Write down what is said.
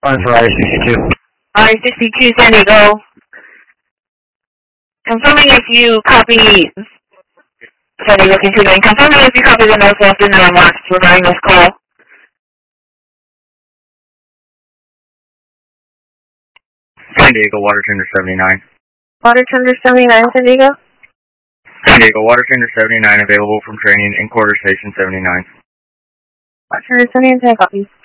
On Ferrari 62. Ferrari 62, San Diego. Confirming if you copy, San Diego continuing. Confirming if you copy the notes left in the remarks regarding this call. San Diego, Water Tender 79. Water Tender 79, San Diego. San Diego, Water Tender 79 available from training in quarter station 79. Water Tender 79, copy.